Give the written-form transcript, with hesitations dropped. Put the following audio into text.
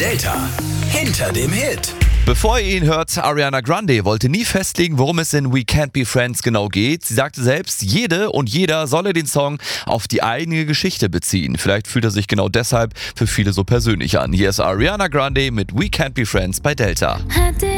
Delta. Hinter dem Hit. Bevor ihr ihn hört, Ariana Grande wollte nie festlegen, worum es in We Can't Be Friends genau geht. Sie sagte selbst, jede und jeder solle den Song auf die eigene Geschichte beziehen. Vielleicht fühlt er sich genau deshalb für viele so persönlich an. Hier ist Ariana Grande mit We Can't Be Friends bei Delta.